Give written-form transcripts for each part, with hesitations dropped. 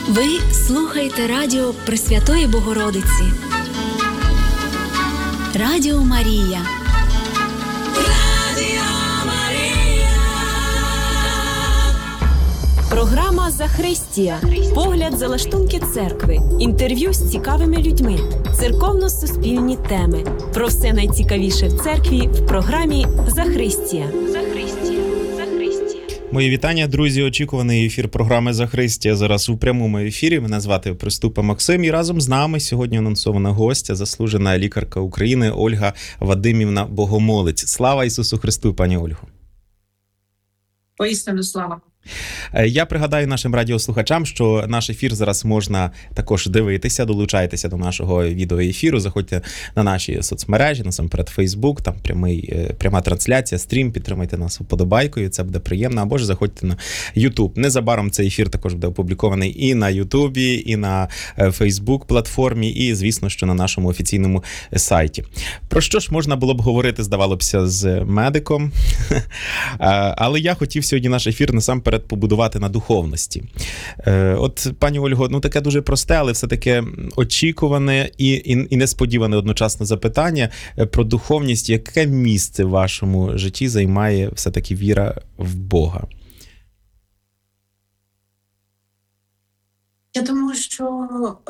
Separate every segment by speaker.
Speaker 1: Ви слухаєте радіо Пресвятої Богородиці. Радіо Марія.
Speaker 2: Програма «Захристія». Погляд за лаштунки церкви. Інтерв'ю з цікавими людьми. Церковно-суспільні теми. Про все найцікавіше в церкві в програмі «Захристія».
Speaker 3: Мої вітання, друзі. Очікуваний ефір програми «Захристія» зараз у прямому ефірі. Мене звати Приступа Максим. І разом з нами сьогодні анонсована гостя, заслужена лікарка України Ольга Вадимівна Богомолець. Слава Ісусу Христу, пані Ольго.
Speaker 4: Поістину слава.
Speaker 3: Я пригадаю нашим радіослухачам, що наш ефір зараз можна також дивитися, долучайтеся до нашого відеоефіру, заходьте на наші соцмережі, насамперед Фейсбук, там пряма трансляція, стрім, підтримайте нас вподобайкою, це буде приємно, або ж заходьте на Ютуб. Незабаром цей ефір також буде опублікований і на Ютубі, і на Фейсбук-платформі, і, звісно, що на нашому офіційному сайті. Про що ж можна було б говорити, здавалося б, з медиком, але я хотів сьогодні наш ефір насамперед побудувати на духовності. От, пані Ольго, таке дуже просте, але все-таки очікуване і несподіване одночасно запитання про духовність. Яке місце в вашому житті займає все-таки віра в Бога?
Speaker 4: Я думаю, що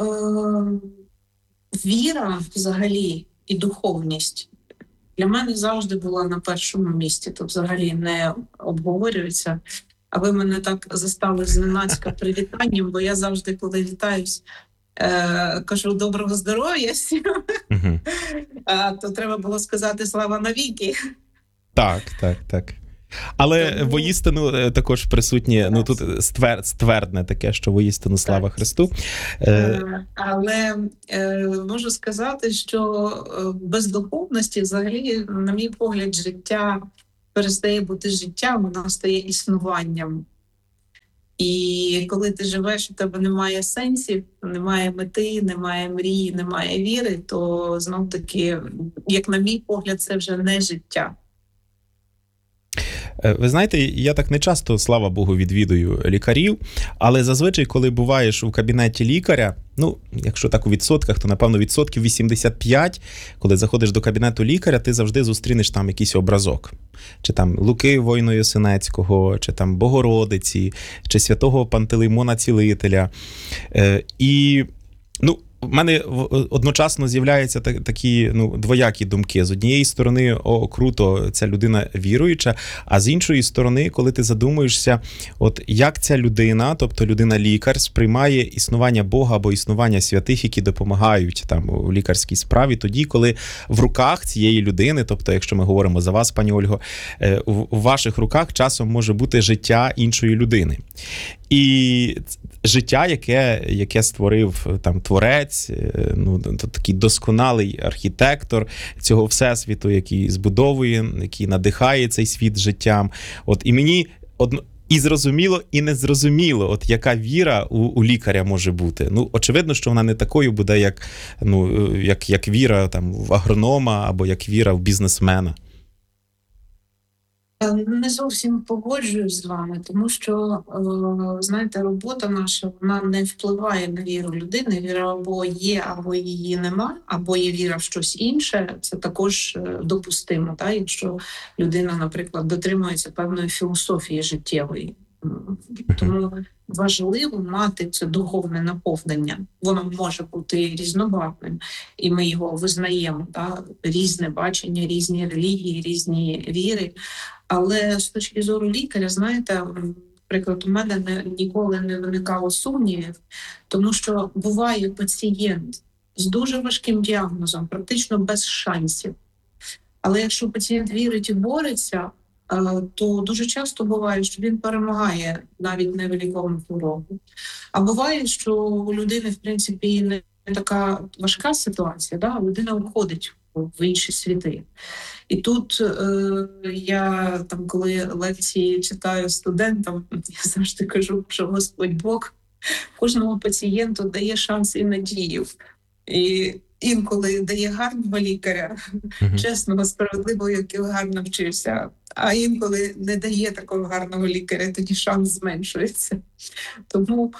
Speaker 4: віра взагалі і духовність для мене завжди була на першому місці. Тут взагалі не обговорюється. А ви мене так застали зненацька привітанням, бо я завжди, коли вітаюсь, кажу «доброго здоров'я всім», то треба було сказати «слава навіки».
Speaker 3: Так. Але воістину також присутнє, тут ствердне таке, що воістину слава Христу.
Speaker 4: Але можу сказати, що без духовності взагалі, на мій погляд, життя перестає бути життям, воно стає існуванням. І коли ти живеш, у тебе немає сенсів, немає мети, немає мрії, немає віри, то знов-таки, як на мій погляд, це вже не життя.
Speaker 3: Ви знаєте, я так не часто, слава Богу, відвідую лікарів, але зазвичай, коли буваєш у кабінеті лікаря, якщо так у відсотках, то, напевно, 85%, коли заходиш до кабінету лікаря, ти завжди зустрінеш там якийсь образок. Чи там Луки Воїно-Ясенецького, чи там Богородиці, чи святого Пантелеймона Цілителя. В мене одночасно з'являються такі двоякі думки. З однієї сторони, круто, ця людина віруюча, а з іншої сторони, коли ти задумуєшся, як ця людина, тобто людина-лікар, сприймає існування Бога або існування святих, які допомагають там у лікарській справі, тоді, коли в руках цієї людини, тобто, якщо ми говоримо за вас, пані Ольго, у ваших руках часом може бути життя іншої людини. І життя, яке створив там творець, такий досконалий архітектор цього всесвіту, який збудовує, який надихає цей світ життям. І мені і зрозуміло, і незрозуміло, яка віра у лікаря може бути. Очевидно, що вона не такою буде, як віра там в агронома або як віра в бізнесмена.
Speaker 4: Не зовсім погоджуюсь з вами, тому що, знаєте, робота наша, вона не впливає на віру людини. Віра або є, або її нема, або є віра в щось інше. Це також допустимо, якщо людина, наприклад, дотримується певної філософії життєвої. Тому важливо мати це духовне наповнення. Воно може бути різнобарвним, і ми його визнаємо. Різне бачення, різні релігії, різні віри. Але з точки зору лікаря, знаєте, наприклад, у мене ніколи не виникало сумнівів, тому що буває пацієнт з дуже важким діагнозом, практично без шансів. Але якщо пацієнт вірить і бореться, то дуже часто буває, що він перемагає навіть невиліковну хворобу. А буває, що у людини, в принципі, не така важка ситуація, а людина виходить в інші світи. І тут я, коли лекції читаю студентам, я завжди кажу, що Господь Бог кожному пацієнту дає шанс і надію. І інколи дає гарного лікаря, чесного, справедливого, який гарно вчився, а інколи не дає такого гарного лікаря, тоді шанс зменшується. Тому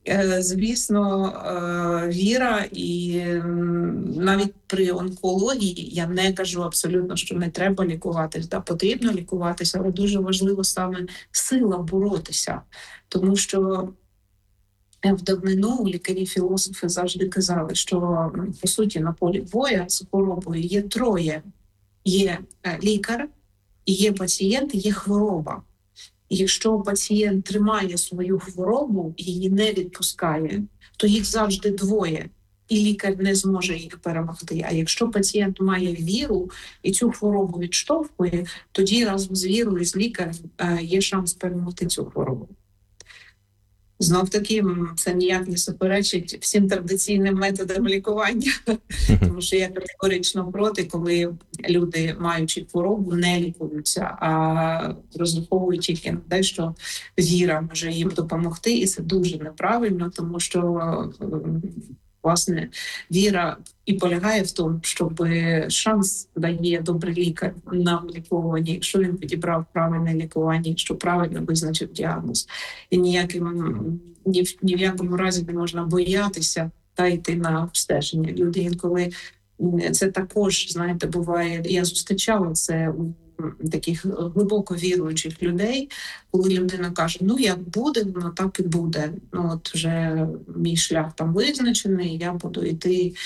Speaker 4: Звісно, віра, і навіть при онкології я не кажу абсолютно, що не треба лікуватись, да, потрібно лікуватися, але дуже важливо саме сила боротися, тому що в давнину лікарі-філософи завжди казали, що, по суті, на полі бою з хворобою є троє. Є лікар, є пацієнт, є хвороба. І якщо пацієнт тримає свою хворобу і її не відпускає, то їх завжди двоє, і лікар не зможе їх перемогти. А якщо пацієнт має віру і цю хворобу відштовхує, тоді разом з вірою, з лікарем є шанс перемогти цю хворобу. Знов-таки, це ніяк не суперечить всім традиційним методам лікування, тому що я категорично проти, коли люди, маючи хворобу, не лікуються, а розраховують тільки на те, що віра може їм допомогти, і це дуже неправильно, тому що, власне, віра і полягає в тому, щоб шанс дає добрий лікар на лікування, якщо він підібрав правильне лікування, якщо правильно визначив діагноз. І ні в якому разі не можна боятися та йти на обстеження. Люди інколи, це також, знаєте, буває, я зустрічала це у таких глибоко віруючих людей, коли людина каже, ну як буде, воно так і буде. Ну от вже мій шлях там визначений, я буду йти.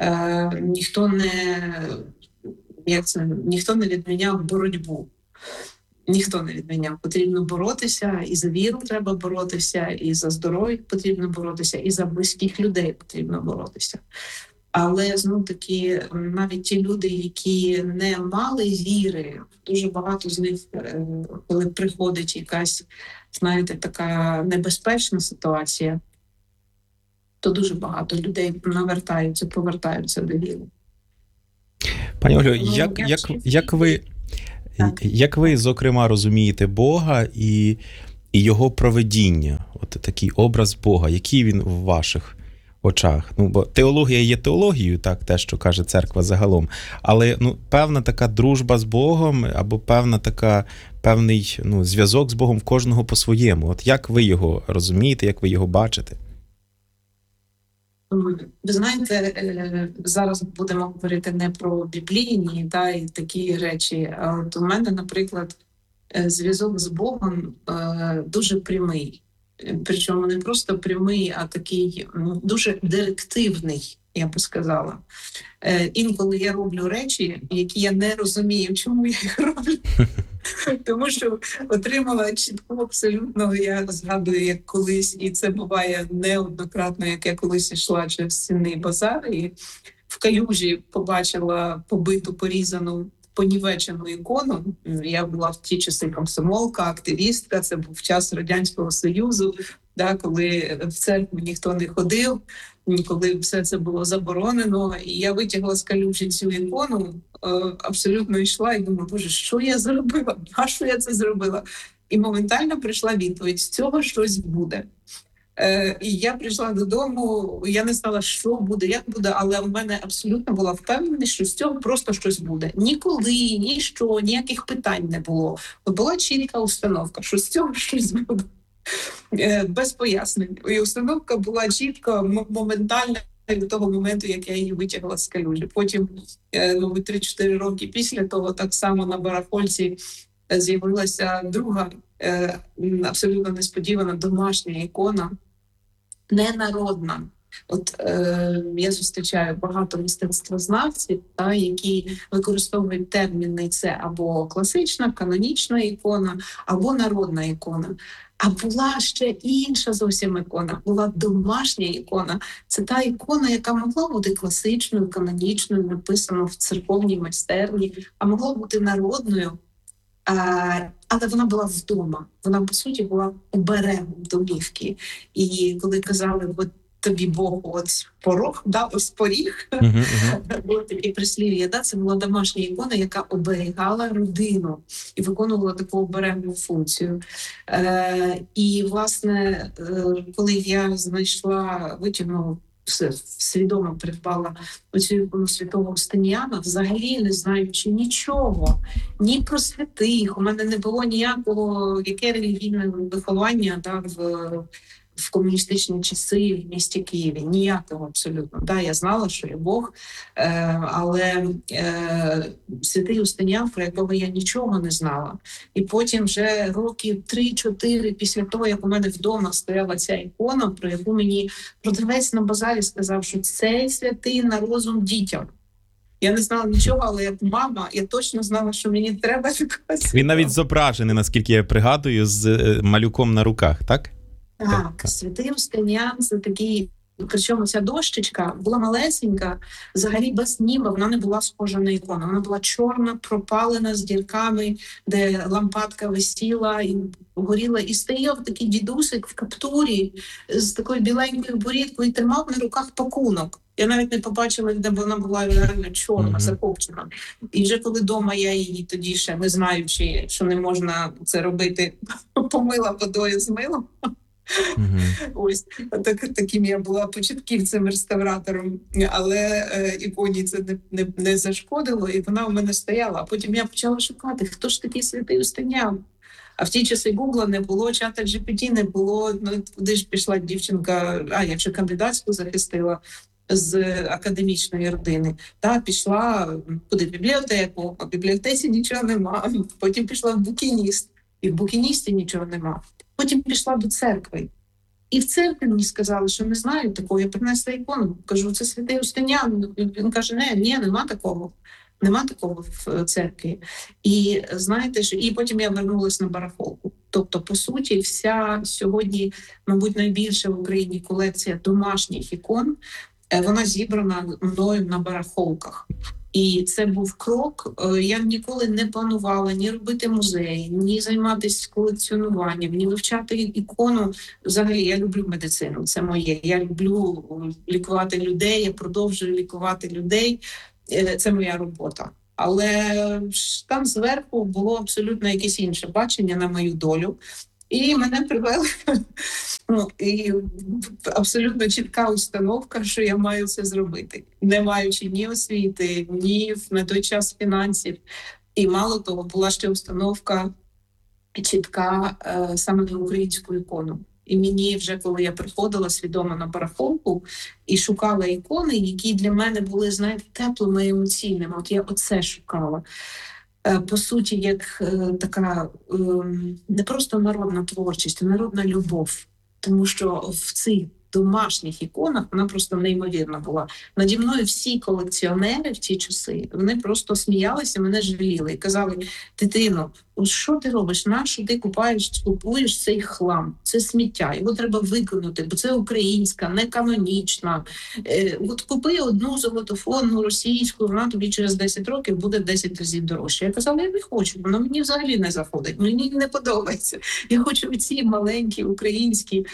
Speaker 4: Ніхто не відміняв боротьбу. Ніхто не відміняв. Потрібно боротися, і за віру треба боротися, і за здоров'я потрібно боротися, і за близьких людей потрібно боротися. Але, знов-таки, навіть ті люди, які не мали віри, дуже багато з них, коли приходить якась, знаєте, така небезпечна ситуація, то дуже багато людей повертаються до віри.
Speaker 3: Пані Олю, як ви, зокрема, розумієте Бога і Його провидіння? От такий образ Бога, який він в ваших очах? Ну, бо теологія є теологією, так, те, що каже церква загалом, але певна така дружба з Богом або певний зв'язок з Богом в кожного по-своєму. От як ви його розумієте, як ви його бачите?
Speaker 4: Ви знаєте, зараз будемо говорити не про біблійні і такі речі, а от у мене, наприклад, зв'язок з Богом дуже прямий. Причому не просто прямий, а такий дуже директивний, я би сказала. Інколи я роблю речі, які я не розумію, чому я їх роблю. Тому що отримала чітко абсолютно, я згадую, як колись, і це буває неоднократно, як я колись йшла через Сінний базар, і в калюжі побачила побиту, порізану, понівечену ікону. Я була в ті часи комсомолка, активістка, це був час Радянського Союзу, коли в церкву ніхто не ходив, коли все це було заборонено. І я витягла з калюжі цю ікону, абсолютно йшла і думала, боже, що я зробила? А що я це зробила? І моментально прийшла відповідь, з цього щось буде. І я прийшла додому, я не знала, що буде, як буде, але в мене абсолютно була впевненість, що з цього просто щось буде. Ніколи, ніщо, ніяких питань не було. Була чітка установка, що з цього щось буде. Без пояснень. І установка була чітко, моментальна від того моменту, як я її витягла з калюжі. Потім, 3-4 роки після того, так само на барахольці з'явилася друга, абсолютно несподівана домашня ікона, ненародна. От я зустрічаю багато мистецтвознавців, які використовують терміни: це або класична, канонічна ікона, або народна ікона. А була ще інша зовсім ікона, була домашня ікона. Це та ікона, яка могла бути класичною, канонічною, написана в церковній майстерні, а могла бути народною. Але вона була вдома, вона, по суті, була оберегом домівки. І коли казали, от тобі Бог, ось порог, ось поріг, було таке прислів'я, це була домашня ікона, яка оберігала родину і виконувала таку оберегну функцію. І, власне, коли я витягнула, свідомо придбала оцю ікону святого Устиніана, взагалі не знаючи нічого, ні про святих. У мене не було ніякого, яке релігійне виховання в комуністичні часи в місті Києві. Ніякого абсолютно. Да, я знала, що є Бог, але святий Устинян, про якого я нічого не знала. І потім вже років 3-4 після того, як у мене вдома стояла ця ікона, про яку мені продавець на базарі сказав, що це святий на розум дітям. Я не знала нічого, але як мама, я точно знала, що мені треба якось.
Speaker 3: Він навіть зображений, наскільки я пригадую, з малюком на руках, так?
Speaker 4: Так, святий Устинян – це такий, причому ця дощечка була малесенька, взагалі без ніби, вона не була схожа на ікону. Вона була чорна, пропалена, з дірками, де лампадка висіла і горіла. І стояв такий дідусик в каптурі з такою біленькою борідкою і тримав на руках пакунок. Я навіть не побачила, де вона була реально чорна, закопчена. І вже коли вдома я її тоді ще, не знаючи, що не можна це робити, помила водою з милом. Ось таким я була початківцем, реставратором, але іконі це не зашкодило, і вона у мене стояла. А потім я почала шукати, хто ж такий святий Устинян. А в ті часи Гугла не було, чата GPT не було. Ну, куди ж пішла дівчинка, я вже кандидатську захистила з академічної родини. Та пішла куди в бібліотеку, а в бібліотеці нічого нема. Потім пішла в букініст, і в букіністі нічого нема. Потім пішла до церкви. І в церкві мені сказали, що не знаю такого. Я принесла ікону. Кажу, це святий Устинян. Він каже, ні, нема такого. Нема такого в церкві. І знаєте, і потім я вернулася на барахолку. Тобто, по суті, вся сьогодні, мабуть, найбільша в Україні колекція домашніх ікон, вона зібрана мною на барахолках. І це був крок. Я ніколи не планувала ні робити музей, ні займатися колекціонуванням, ні вивчати ікону. Взагалі, я люблю медицину, це моє. Я люблю лікувати людей, я продовжую лікувати людей. Це моя робота. Але там зверху було абсолютно якесь інше бачення на мою долю. І мене привели, і абсолютно чітка установка, що я маю це зробити, не маючи ні освіти, ні на той час фінансів. І мало того, була ще установка чітка саме на українську ікону. І мені вже, коли я приходила свідомо на барахолку і шукала ікони, які для мене були, знаєте, теплими, емоційними, от я оце шукала. По суті, як така не просто народна творчість, а народна любов. Тому що в цих домашніх іконах вона просто неймовірна була. Наді мною всі колекціонери в ті часи, вони просто сміялися, мене жаліли і казали, дитино, що ти робиш? Нащо ти купуєш цей хлам? Це сміття, його треба викинути, бо це українська, не канонічна. От купи одну золотофонну російську, вона тобі через 10 років буде 10 разів дорожче. Я казала, я не хочу, воно мені взагалі не заходить, мені не подобається. Я хочу ці маленькі українські.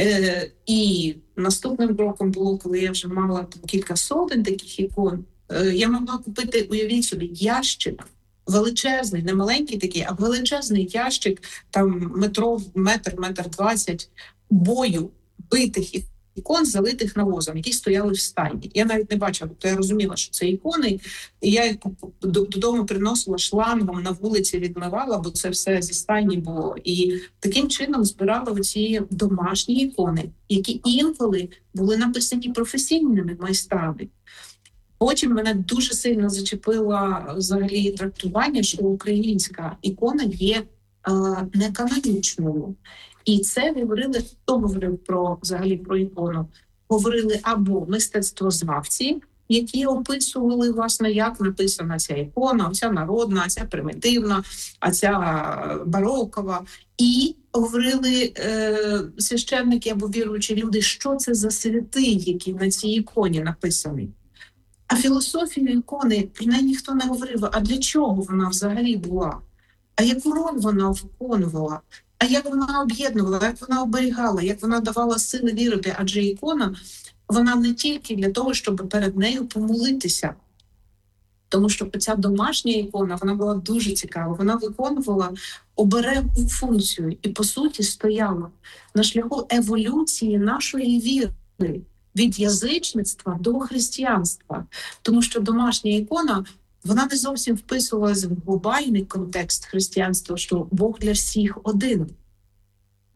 Speaker 4: І наступним кроком було, коли я вже мала кілька сотень таких ікон, я могла купити, уявіть собі, ящик величезний, не маленький такий, а величезний ящик, там метр 20 бою битих ікон, залитих навозом, які стояли в стайні. Я навіть не бачила, то я розуміла, що це ікони, і я їх додому приносила шлангом, на вулиці відмивала, бо це все зі стайні було. І таким чином збирала оці домашні ікони, які інколи були написані професійними майстрами. Потім мене дуже сильно зачепило взагалі трактування, що українська ікона є неканонічною. І це говорили, хто говорив взагалі про ікону? Говорили або мистецтвознавці, які описували, власне, як написана ця ікона, ця народна, ця примітивна, а ця барокова. І говорили священники або віруючі люди, що це за святий, який на цій іконі написаний. А філософію ікони, про неї ніхто не говорив, а для чого вона взагалі була? А яку роль вона виконувала? А як вона об'єднувала, як вона оберігала, як вона давала сили вірити? Адже ікона, вона не тільки для того, щоб перед нею помолитися. Тому що ця домашня ікона, вона була дуже цікава. Вона виконувала обережну функцію і, по суті, стояла на шляху еволюції нашої віри від язичництва до християнства. Тому що домашня ікона, вона не зовсім вписувалася в глобальний контекст християнства, що Бог для всіх один.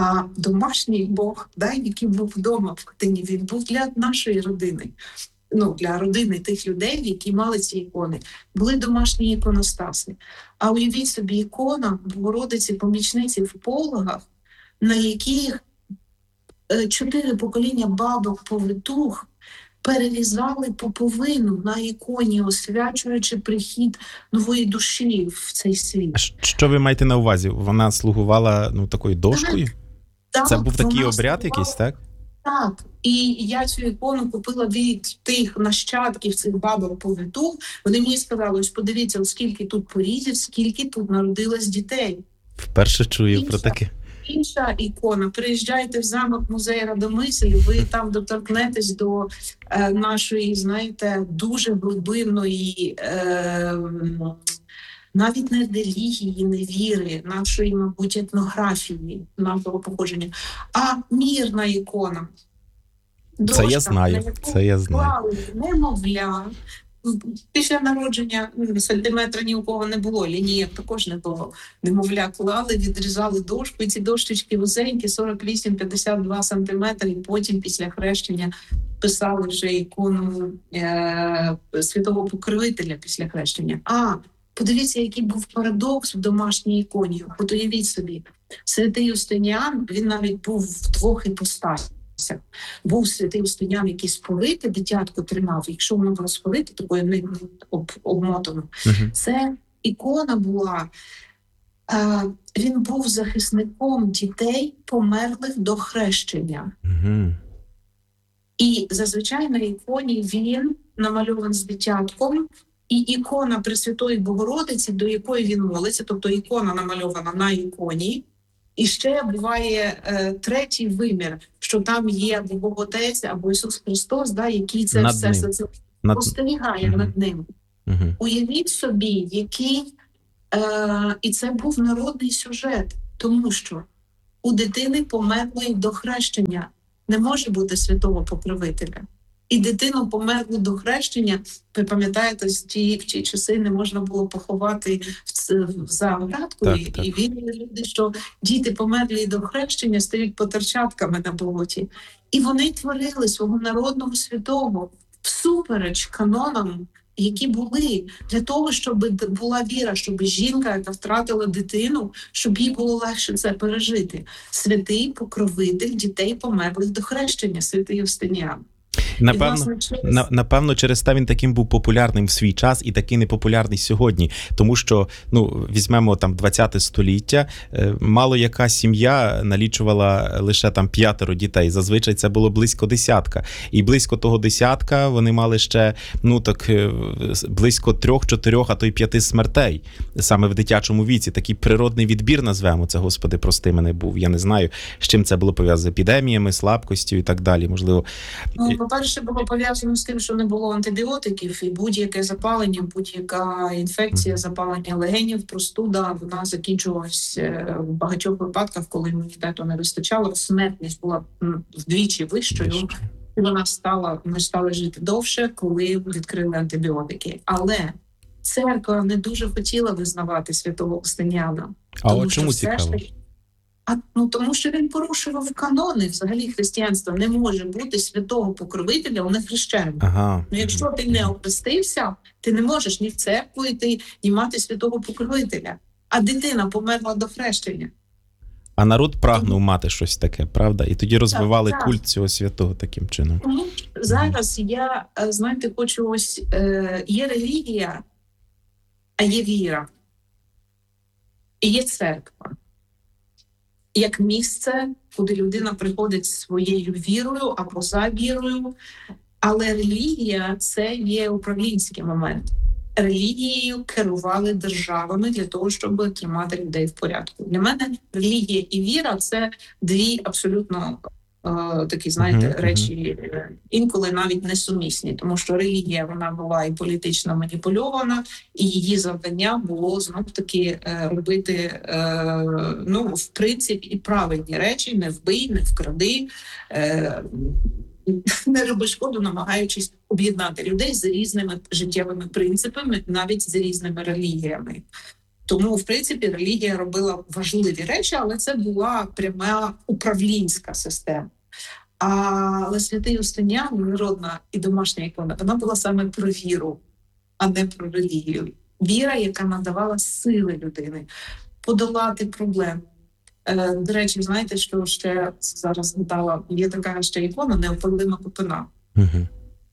Speaker 4: А домашній Бог, да, який був вдома в хатині, він був для нашої родини. Ну, для родини тих людей, які мали ці ікони. Були домашні іконостаси. А уявіть собі, ікона Богородиці помічниці в пологах, на яких 4 покоління бабок повитух перерізали поповину на іконі, освячуючи прихід нової душі в цей світ.
Speaker 3: Що ви маєте на увазі? Вона слугувала такою дошкою?
Speaker 4: Так,
Speaker 3: Це був такий
Speaker 4: вона
Speaker 3: обряд якийсь, так?
Speaker 4: Так, і я цю ікону купила від тих нащадків цих бабок повитух. Вони мені сказали, ось подивіться, скільки тут порізів, скільки тут народилось дітей.
Speaker 3: Вперше чую про таке.
Speaker 4: Інша ікона. Приїжджайте в замок музей Радомисль, ви там доторкнетесь до нашої, знаєте, дуже глибинної, навіть не релігії, не віри, нашої, мабуть, етнографії, нашого походження, а мірна ікона.
Speaker 3: Це я знаю, це я знаю.
Speaker 4: Немовля. Після народження сантиметра ні у кого не було, лінійок також не було. Немовля клали, відрізали дошку, і ці дощечки вузенькі, 48-52 сантиметри, і потім після хрещення писали вже ікону святого покровителя після хрещення. Подивіться, який був парадокс в домашній іконі. От уявіть собі, святий Юстиніан, він навіть був в 2 іпостасях. Був святий Юстиніан, який сповити дитятко тримав. Якщо воно було сповити, такою не обмотано. Це ікона була. Він був захисником дітей, померлих до хрещення. І зазвичай на іконі він намальований з дитятком, і ікона Пресвятої Богородиці, до якої він молиться, тобто ікона намальована на іконі. І ще буває 3-й вимір, що там є або Бог Отець, або Ісус Христос, да, який це
Speaker 3: над
Speaker 4: все
Speaker 3: ним.
Speaker 4: спостерігає над ним. Уявіть собі, який... і це був народний сюжет, тому що у дитини померлої до хрещення не може бути святого покровителя. І дитину померлу до хрещення, ви пам'ятаєте, в ті часи не можна було поховати за оградкою. І вірили люди, що діти померлі до хрещення стають потерчатками на болоті. І вони творили свого народного святого всупереч канонам, які були для того, щоб була віра, щоб жінка, яка втратила дитину, щоб їй було легше це пережити. Святий покровитель дітей померлих до хрещення, святий Юстиніан.
Speaker 3: Напевно, через те він таким був популярним в свій час і такий непопулярний сьогодні. Тому що, візьмемо там 20-те століття, мало яка сім'я налічувала лише там 5 дітей. Зазвичай це було близько 10. І близько того 10 вони мали ще, близько 3-4, а то й 5 смертей. Саме в дитячому віці. Такий природний відбір, назвемо це, Господи, прости мене, був. Я не знаю, з чим це було пов'язано, з епідеміями, слабкостю і так далі. Можливо,
Speaker 4: по-перше, було пов'язано з тим, що не було антибіотиків, і будь-яке запалення, будь-яка інфекція, запалення легенів, простуда, вона закінчувалась в багатьох випадках, коли імунітету не вистачало. Смертність була вдвічі вищою, і ми стали жити довше, коли відкрили антибіотики. Але церква не дуже хотіла визнавати святого Юстиніана.
Speaker 3: А от чому цікаво?
Speaker 4: Тому що він порушував канони. Взагалі християнства не може бути святого покровителя у нехрещеному. Якщо ти не охрестився, ти не можеш ні в церкву йти, ні мати святого покровителя. А дитина померла до хрещення.
Speaker 3: А народ прагнув мати щось таке, правда? І тоді розвивали культ цього святого таким чином.
Speaker 4: Тому зараз я, хочу є релігія, а є віра. І є церква. Як місце, куди людина приходить своєю вірою або за вірою. Але релігія – це є управлінський момент. Релігією керували державами для того, щоб тримати людей в порядку. Для мене релігія і віра – це 2 абсолютно такі, речі, інколи навіть несумісні. Тому що релігія, вона була і політично маніпульована, і її завдання було, знов-таки, робити, в принципі, і правильні речі. Не вбий, не вкради, не роби шкоду, намагаючись об'єднати людей з різними життєвими принципами, навіть з різними релігіями. Тому, в принципі, релігія робила важливі речі, але це була пряма управлінська система. Але святий Юстиніан, народна і домашня ікона, вона була саме про віру, а не про релігію. Віра, яка надавала сили людини подолати проблеми. До речі, знаєте, що ще зараз згадала, є така ще ікона неопалима купина.
Speaker 3: Угу.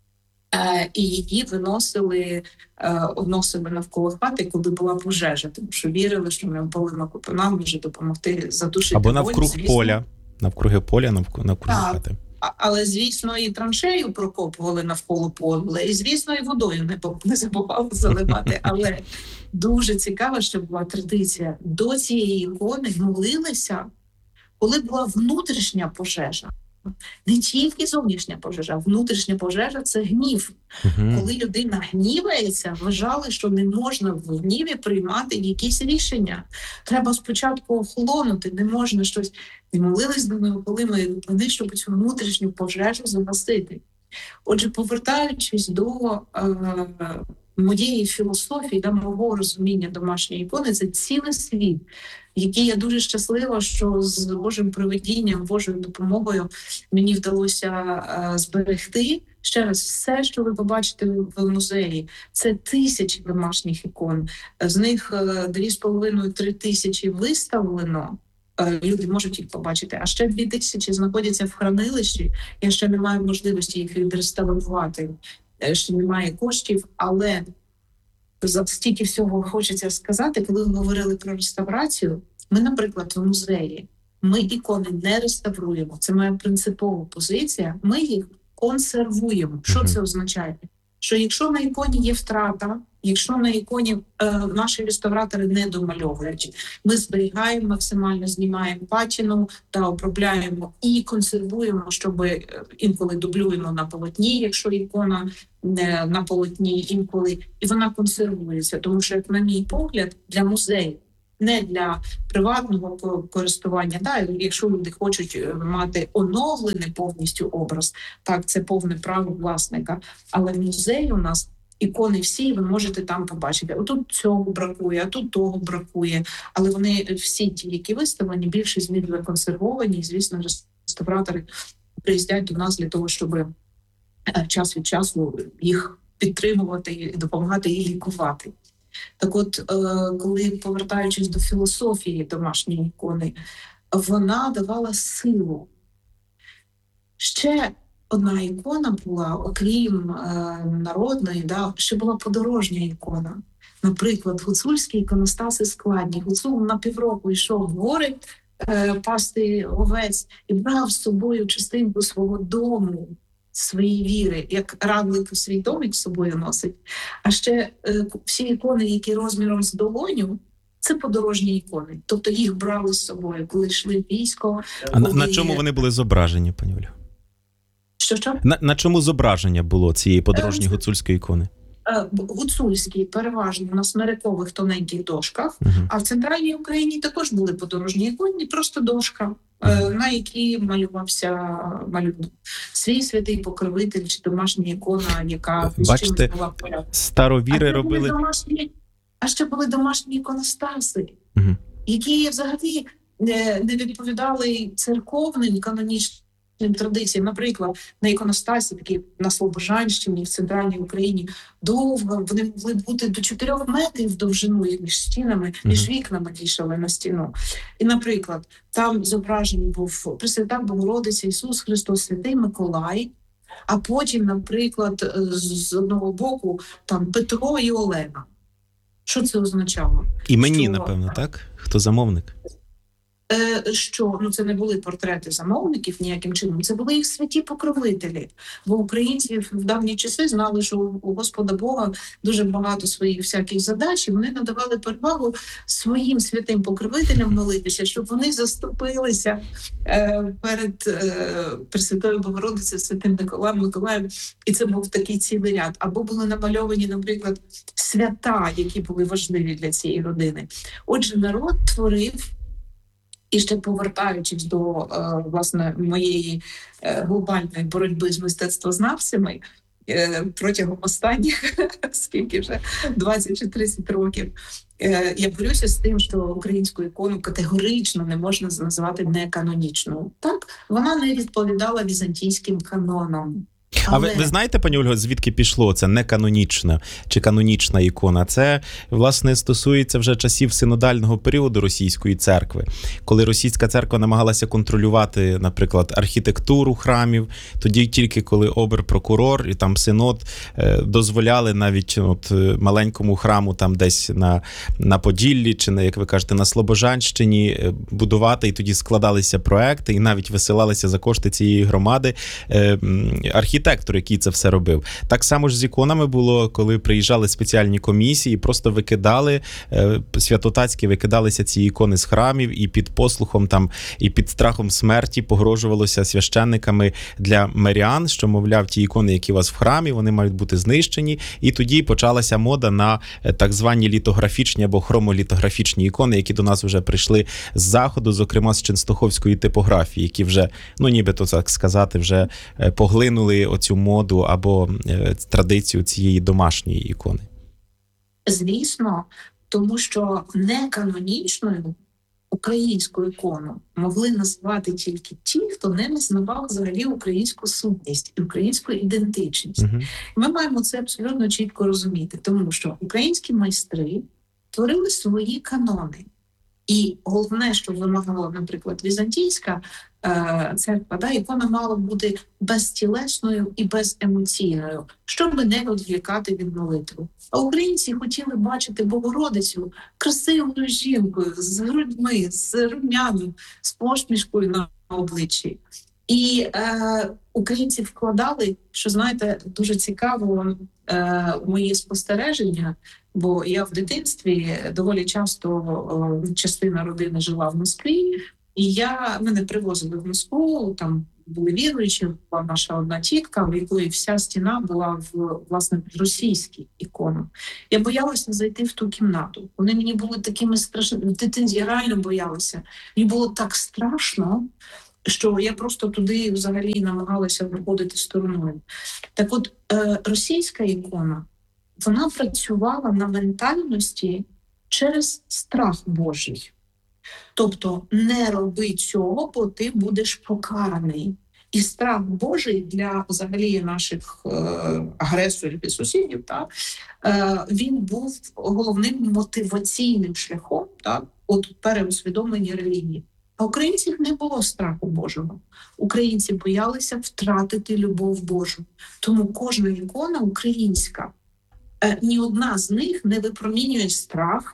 Speaker 4: І її виносили навколо хати, коли була пожежа, тому що вірили, що неопалима купина може допомогти задушити
Speaker 3: або
Speaker 4: вогонь,
Speaker 3: навкруг
Speaker 4: звісно.
Speaker 3: поля, навкруги поля, навкруги
Speaker 4: Так.
Speaker 3: хати.
Speaker 4: Але, звісно, і траншею прокопували навколо поля, і, звісно, і водою не забували заливати. Але дуже цікаво, що була традиція. До цієї ікони молилися, коли була внутрішня пожежа. Не тільки зовнішня пожежа, а внутрішня пожежа – це гнів.
Speaker 3: Угу.
Speaker 4: Коли людина гнівається, вважали, що не можна в гніві приймати якісь рішення. Треба спочатку охолонути, не можна щось. І молились до неопалимої купини, щоб цю внутрішню пожежу загасити. Отже, повертаючись до моєї філософії, до мого розуміння домашньої ікони, це цілий світ, який я дуже щаслива, що з Божим провидінням, Божою допомогою мені вдалося зберегти. Ще раз, все, що ви побачите в музеї, це тисячі домашніх ікон. З них 2,5-3 тисячі виставлено. Люди можуть їх побачити, а ще 2000 знаходяться в хранилищі. Я ще не маю можливості їх відреставрувати, ще немає коштів, але за стільки всього хочеться сказати, коли ви говорили про реставрацію, ми, наприклад, в музеї, ми ікони не реставруємо, це моя принципова позиція, ми їх консервуємо. Що це означає? Що якщо на іконі є втрата, якщо на іконі наші реставратори не домальовують, ми зберігаємо максимально, знімаємо патіну та обробляємо і консервуємо, щоб інколи дублюємо на полотні, якщо ікона не на полотні, інколи, і вона консервується. Тому що, як на мій погляд, для музею, не для приватного користування. Да, якщо люди хочуть мати оновлений повністю образ, так, це повне право власника. Але в музеї у нас ікони всі, ви можете там побачити. Отут цього бракує, а тут того бракує. Але вони всі ті, які виставлені, більшість з них законсервовані. І, звісно, реставратори приїздять до нас для того, щоб час від часу їх підтримувати і допомагати і лікувати. Так от, коли, повертаючись до філософії домашньої ікони, вона давала силу. Ще одна ікона була, окрім народної, ще була подорожня ікона. Наприклад, гуцульські іконостаси складні. Гуцул на півроку йшов в гори пасти овець і брав з собою частинку свого дому, свої віри, як равлик свій домик з собою носить. А ще всі ікони, які розміром з долоню, це подорожні ікони. Тобто їх брали з собою, коли йшли в військо.
Speaker 3: А на чому вони були зображені, пані Олю?
Speaker 4: Що?
Speaker 3: На чому зображення було цієї подорожньої гуцульської ікони?
Speaker 4: Гуцульські переважно на смирикових тоненьких дошках, а в центральній Україні також були подорожні ікони, просто дошка, на якій малювався малюнок. Свій святий покровитель чи домашня ікона, яка
Speaker 3: бачите,
Speaker 4: була порядку.
Speaker 3: Старовіри робили...
Speaker 4: А ще були домашні іконостаси, які взагалі не відповідали церковним канонічним традиціям. Наприклад, на іконостасі, такі на Слобожанщині, в центральній Україні, довго, вони могли бути до 4 метрів довжину їх між стінами, між вікнами вішали на стіну. І, наприклад, там зображений був Пресвята Богородиця, Ісус Христос, Святий Миколай, а потім, наприклад, з одного боку, там Петро і Олена. Що це означало?
Speaker 3: Імені, напевно, так? Хто замовник?
Speaker 4: Це не були портрети замовників ніяким чином, це були їх святі покровителі. Бо українці в давні часи знали, що у Господа Бога дуже багато своїх всяких задач, і вони надавали перевагу своїм святим покровителям молитися, щоб вони заступилися перед Пресвятою Богородицею, Святим Миколаєм. І це був такий цілий ряд. Або були намальовані, наприклад, свята, які були важливі для цієї родини. Отже, народ творив. І ще повертаючись до, власне, моєї глобальної боротьби з мистецтвознавцями, протягом останніх, скільки вже, 20 чи 30 років. Я борюся з тим, що українську ікону категорично не можна називати неканонічною. Так, вона не відповідала візантійським канонам.
Speaker 3: А ви знаєте, пані Ольго, звідки пішло це неканонічна чи канонічна ікона? Це, власне, стосується вже часів синодального періоду Російської церкви, коли Російська церква намагалася контролювати, наприклад, архітектуру храмів, тоді тільки коли оберпрокурор і там синод дозволяли навіть маленькому храму там десь на Поділлі чи, як ви кажете, на Слобожанщині будувати, і тоді складалися проекти, і навіть висилалися за кошти цієї громади архітектор, який це все робив. Так само ж з іконами було, коли приїжджали спеціальні комісії, просто викидали, святотатські викидалися ці ікони з храмів, і під послухом там, і під страхом смерті погрожувалося священниками для мирян, що, мовляв, ті ікони, які у вас в храмі, вони мають бути знищені. І тоді почалася мода на так звані літографічні або хромолітографічні ікони, які до нас вже прийшли з Заходу, зокрема з ченстоховської типографії, які вже, нібито так сказати, вже поглинули оцю моду або традицію цієї домашньої ікони?
Speaker 4: Звісно, тому що неканонічною українську ікону могли назвати тільки ті, хто не визнавав взагалі українську сутність і українську ідентичність. Ми маємо це абсолютно чітко розуміти, тому що українські майстри творили свої канони. І головне, що вимагала, наприклад, візантійська церква, ікона мала бути безтілесною і беземоційною, щоб не відвлікати від молитви. А українці хотіли бачити Богородицю красивою жінкою, з грудьми, з рум'яном, з посмішкою на обличчі. І українці вкладали, що, знаєте, дуже цікаво мої спостереження, бо я в дитинстві доволі часто частина родини жила в Москві, і мене привозили в Москву, там були віруючі, була наша одна тітка, в якої вся стіна була власне російські ікони. Я боялася зайти в ту кімнату. Вони мені були такими страшними, в дитинстві я реально боялася. Мені було так страшно, що я просто туди взагалі намагалася виходити стороною. Так от, російська ікона, вона працювала на ментальності через страх Божий. Тобто, не роби цього, бо ти будеш покараний. І страх Божий для взагалі наших агресорів і сусідів, він був головним мотиваційним шляхом переусвідомлення релігії. А українців не було страху Божого. Українці боялися втратити любов Божу. Тому кожна ікона українська, ні одна з них не випромінює страх,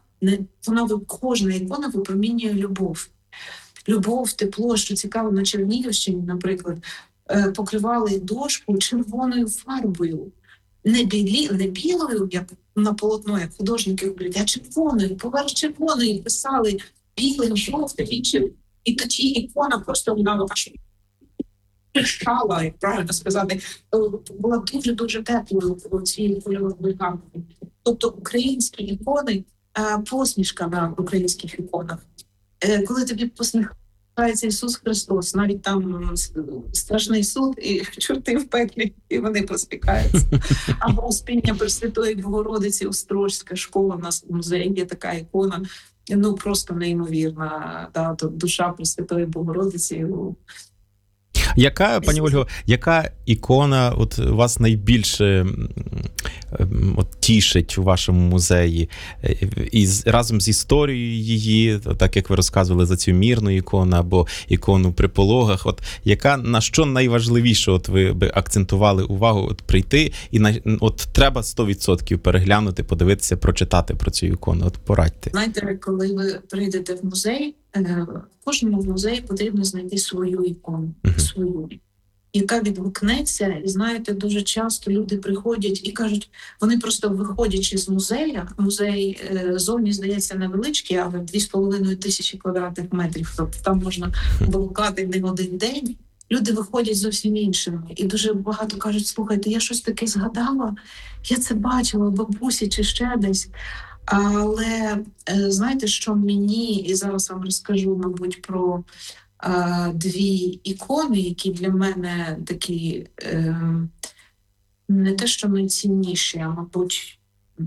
Speaker 4: кожна ікона випромінює любов. Любов, тепло, що цікаво, на Чернігівщині, наприклад, покривали дошку червоною фарбою. Не білою, як на полотно, як художники роблять, а червоною, поверх червоної писали білим, жовтим, іншим. І тоді ікона просто вона прищала, як правильно сказати, була дуже-дуже теплою цією кольоровою гамою. Тобто українські ікони, посмішка на українських іконах. Коли тобі посміхається Ісус Христос, навіть там страшний суд, і чорти в пеклі, і вони посміхаються. Або Успіння Пресвятої Богородиці, Острозька школа, у нас в музеї є така ікона, просто неймовірна, душа Пресвятої Богородиці.
Speaker 3: Яка, пані Ольго, яка ікона вас найбільше тішить у вашому музеї? І разом з історією її, так як ви розказували за цю мірну ікону або ікону при пологах, на що найважливіше ви би акцентували увагу прийти і треба 100% переглянути, подивитися, прочитати про цю ікону? Порадьте.
Speaker 4: Знаєте, коли ви прийдете в музей, кожному в музеї потрібно знайти свою ікону, свою, яка відгукнеться. І знаєте, дуже часто люди приходять і кажуть, вони просто виходячи з музею, музей зовні, здається, невеличкий, але 2500 квадратних метрів, тобто там можна блукати не один день. Люди виходять зовсім іншими. І дуже багато кажуть, слухайте, я щось таке згадала, я це бачила в бабусі чи ще десь. Але знаєте, що мені, і зараз вам розкажу, мабуть, про дві ікони, які для мене такі не те, що найцінніші, а мабуть,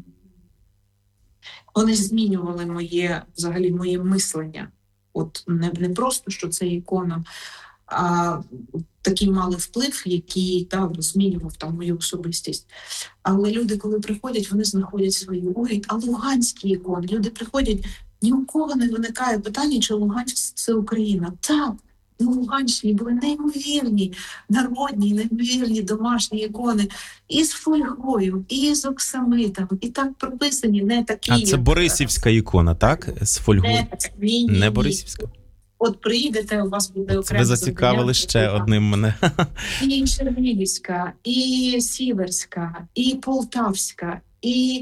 Speaker 4: вони змінювали моє мислення. От не просто, що це ікона, а такий мали вплив, який змінював мою особистість. Але люди, коли приходять, вони знаходять свої а луганські ікони. Люди приходять, ні у кого не виникає питання, чи Луганськ – це Україна. Так, на Луганщині були неймовірні народні, неймовірні домашні ікони і з фольгою, і з оксамитом, і так прописані, не такі.
Speaker 3: А це Борисівська ікона, так? З фольгою? Не Борисівська?
Speaker 4: От приїдете, у вас буде окремо.
Speaker 3: Ви зацікавили ще одним мене.
Speaker 4: І Чернігівська, і Сіверська, і Полтавська, і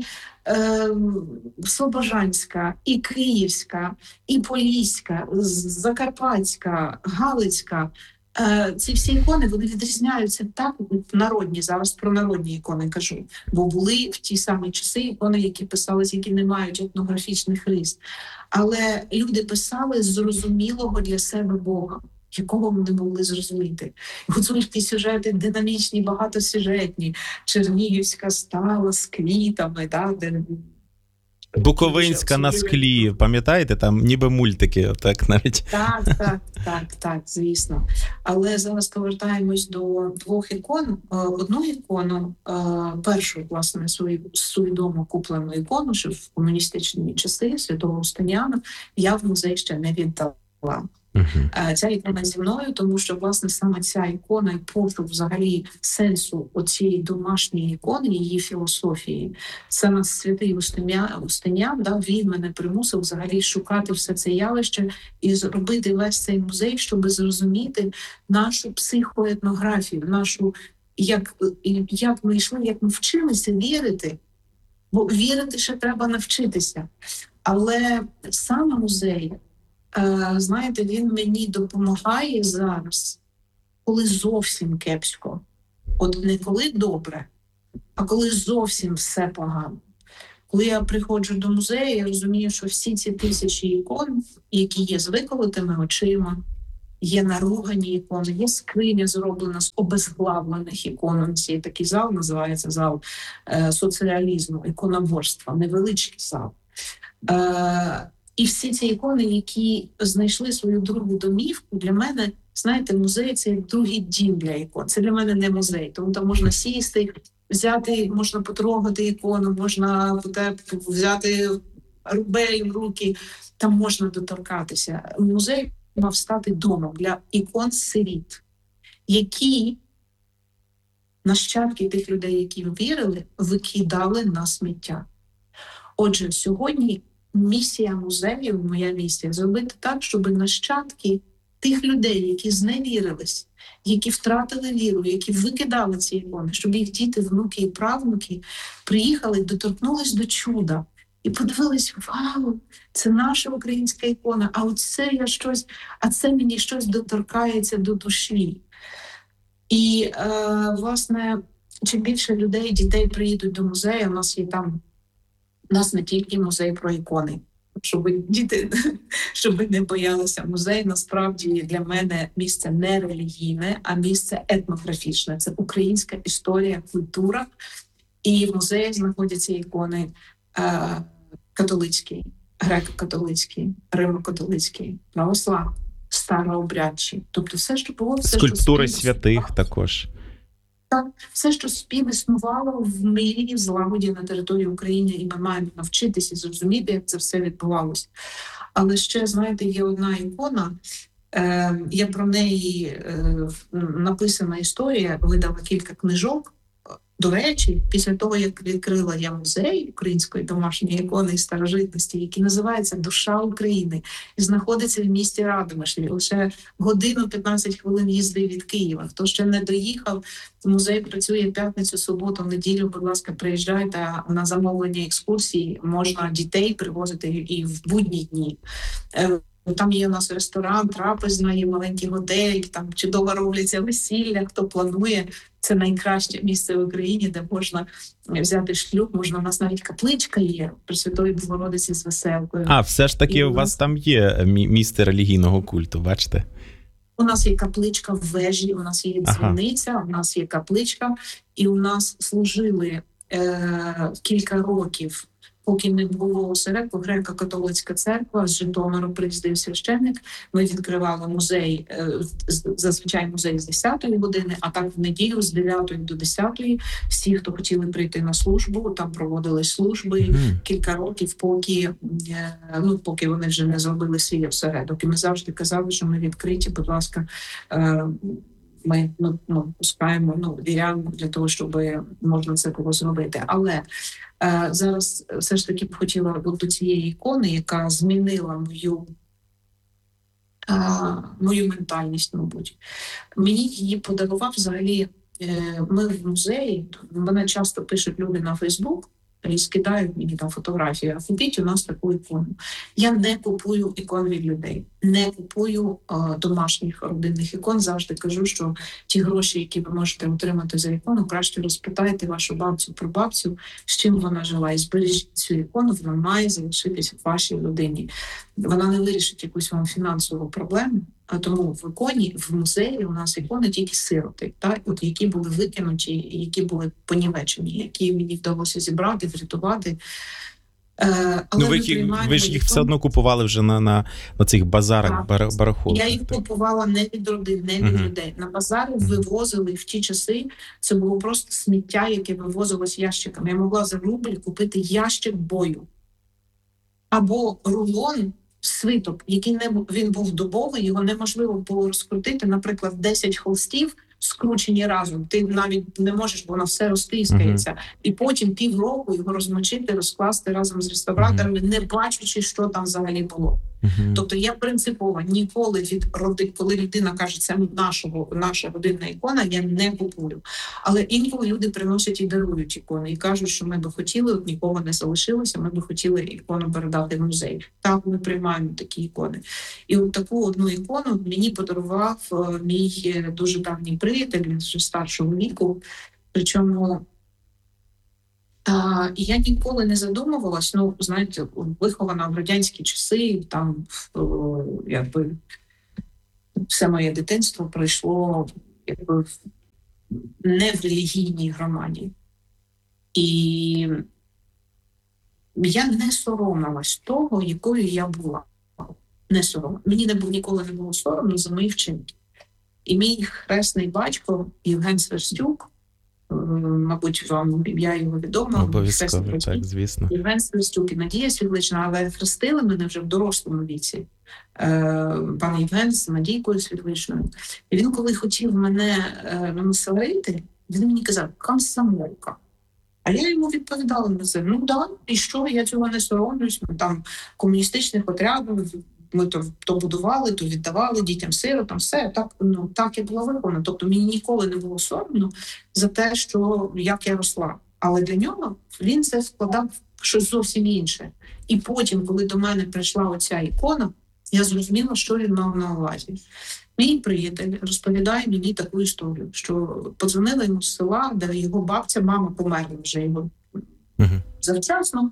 Speaker 4: Слобожанська, і Київська, і Поліська, Закарпатська, Галицька. Ці всі ікони, вони відрізняються так, народні, зараз про народні ікони кажу, бо були в ті самі часи ікони, які писалися, які не мають етнографічних рис. Але люди писали з зрозумілого для себе Бога, якого вони могли зрозуміти. Гуцульські сюжети динамічні, багатосюжетні. Чернігівська стала з квітами, де...
Speaker 3: Буковинська на склі, пам'ятаєте? Там ніби мультики, так навіть.
Speaker 4: Так, звісно. Але зараз повертаємось до двох ікон. Одну ікону, першу, власне, свою відому куплену ікону, що в комуністичні часи Святого Устиняна, я в музей ще не віддала. Ця ікона зі мною, тому що, власне, саме ця ікона і пошук взагалі сенсу оцієї домашньої ікони, її філософії, саме святий Устинян, він мене примусив взагалі шукати все це явище і зробити весь цей музей, щоб зрозуміти нашу психоетнографію, нашу, як ми йшли, як ми вчилися вірити, бо вірити ще треба навчитися. Але саме музей, знаєте, він мені допомагає зараз, коли зовсім кепсько. От не коли добре, а коли зовсім все погано. Коли я приходжу до музею, я розумію, що всі ці тисячі ікон, які є з виколотими очима, є наругані ікони, є скриня зроблена з обезглавлених ікон. Це такий зал, називається зал соцреалізму, іконоборства, невеличкий зал. І всі ці ікони, які знайшли свою другу домівку, для мене, знаєте, музей – це як другий дім для ікон. Це для мене не музей, тому там можна сісти, взяти, можна потрогати ікону, можна взяти рубель в руки, там можна доторкатися. Музей мав стати домом для ікон-сиріт, які нащадки тих людей, які вірили, викидали на сміття. Отже, сьогодні місія музею, моя місія, зробити так, щоб нащадки тих людей, які зневірились, які втратили віру, які викидали ці ікони, щоб їх діти, внуки і правнуки приїхали, доторкнулись до чуда і подивились: вау, це наша українська ікона, а це мені щось доторкається до душі. І, власне, чим більше людей, дітей приїдуть до музею, у нас не тільки музей про ікони, щоб діти не боялися. Музей, насправді, для мене місце не релігійне, а місце етнографічне. Це українська історія, культура. І в музеї знаходяться ікони католицькі, греко-католицькі, римо-католицькі, православні, старообрядчі. Тобто все, що було...
Speaker 3: Скульптури святих також.
Speaker 4: Так, все, що співіснувало в мирі, в злагоді на території України, і ми маємо навчитися зрозуміти, як це все відбувалося. Але ще, знаєте, є одна ікона, є про неї написана історія, видала кілька книжок. До речі, після того, як відкрила я музей української домашньої ікони і старожитності, який називається «Душа України» і знаходиться в місті Радомишлі, лише годину 15 хвилин їзди від Києва. Хто ще не доїхав, музей працює п'ятницю, суботу, неділю, будь ласка, приїжджайте на замовлення екскурсії, можна дітей привозити і в будні дні. Там є у нас ресторан, трапезна, є маленький готель, там чудово робляться весілля, хто планує. Це найкраще місце в Україні, де можна взяти шлюб, можна, у нас навіть капличка є, Пресвятої Богородиці з веселкою.
Speaker 3: Все ж таки у вас там є місце релігійного культу, бачите?
Speaker 4: У нас є капличка в вежі, у нас є дзвіниця, у нас є капличка, і у нас служили кілька років, поки не було осередку, греко-католицька церква, з Житомира приїздив священник, ми відкривали музей, зазвичай музей з 10-ї години, а так в неділю з 9-ї до 10-ї всі, хто хотіли прийти на службу, там проводили служби кілька років, поки вони вже не зробили свій осередок. І ми завжди казали, що ми відкриті, будь ласка, ми пускаємо вірян для того, щоб можна це було зробити. Але зараз все ж таки б хотіла до цієї ікони, яка змінила мою ментальність, мабуть. Мені її подарував взагалі, ми в музеї, мене часто пишуть люди на Фейсбук, і скидають мені там фотографії, а купіть у нас таку ікону. Я не купую ікон від людей, не купую домашніх родинних ікон. Завжди кажу, що ті гроші, які ви можете отримати за ікону, краще розпитайте вашу бабцю про бабцю, з чим вона жила, і збережіть цю ікону, вона має залишитись в вашій родині. Вона не вирішить якусь вам фінансову проблему, а тому в іконі, в музеї у нас ікони тільки сироти, які були викинуті, які були понівечені, які мені вдалося зібрати, врятувати. Але
Speaker 3: ви ж їх все одно купували вже на цих базарах, барахолках.
Speaker 4: Я їх купувала не від родин, не від людей. На базари вивозили в ті часи, це було просто сміття, яке вивозилось ящиками. Я могла за рубль купити ящик бою. Або рулон свиток, він був дубовий, його неможливо було розкрутити, наприклад, 10 холстів скручені разом, ти навіть не можеш, бо воно все розтискається. І потім півроку його розмочити, розкласти разом з реставраторами, не бачачи, що там взагалі було. Тобто я принципово ніколи коли людина каже, це наша родинна ікона, я не купую. Але інколи люди приносять і дарують ікони, і кажуть, що ми би хотіли, нікого не залишилося, ми би хотіли ікону передати в музей. Так, ми приймаємо такі ікони. І от таку одну ікону мені подарував мій дуже давній приятель, він вже старшого віку, причому і я ніколи не задумувалась, знаєте, вихована в радянські часи, там все моє дитинство пройшло не в релігійній громаді. І я не соромилась того, якою я була. Не соромилась. Мені ніколи не було соромно за мої вчинки. І мій хресний батько Євген Сверстюк, мабуть, вам ім'я його відомо.
Speaker 3: Обов'язково, так, звісно.
Speaker 4: Євген Сверстюк і Надія Світлична, але хрестили мене вже в дорослому віці. Пан Євген з Надійкою Світличною. І він, коли хотів мене насварити, він мені казав, комсомолка. А я йому відповідала на це, і що, я цього не соромлюсь, там комуністичних отрядів, ми то будували, то віддавали дітям-сиротам, все, так і було виховано. Тобто мені ніколи не було соромно за те, як я росла. Але для нього він це складав щось зовсім інше. І потім, коли до мене прийшла оця ікона, я зрозуміла, що він мав на увазі. Мій приятель розповідає мені таку історію, що подзвонила йому з села, де його бабця, мама померла вже його завчасно.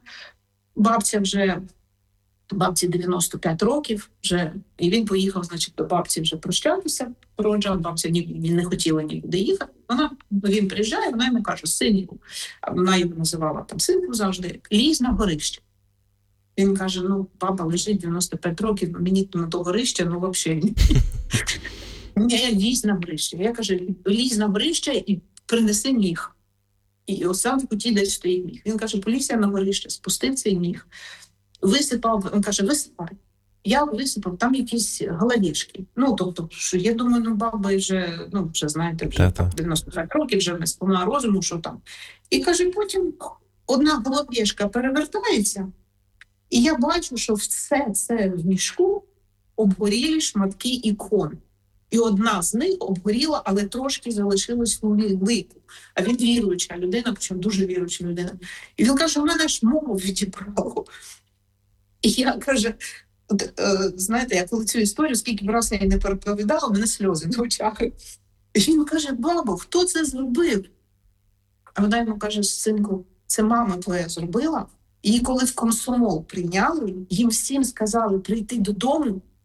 Speaker 4: Бабці 95 років вже, і він поїхав, до бабці вже прощатися, проводжав, бабця не хотіла нікуди їхати. Він приїжджає, вона йому каже, синку, вона його називала там синку завжди, лізь на горище. Він каже, баба лежить 95 років, мені на то горище, взагалі. Ні, лізь на горище. Я кажу, лізь на горище і принеси міх. І ось там в куті десь стоїть міх. Він каже, полізь на горище, спустив цей міх. Висипав, він каже, висипай. Я висипав, там якісь головішки. Тобто, що я думаю, баба вже, вже знаєте, вже 95 років, вже не сповна розуму, що там. І каже, потім одна головішка перевертається, і я бачу, що все це в мішку обгорілі шматки ікон. І одна з них обгоріла, але трошки залишилась у лику. А він віруюча людина, причому дуже віруюча людина. І він каже, у мене ж мову відібрало. І я, каже, знаєте, я коли цю історію, скільки б раз я її не переповідала, в мене сльози на очах. І він каже, бабо, хто це зробив? А вона йому каже, синку, це мама твоя зробила. І коли в комсомол прийняли, їм всім сказали прийти додому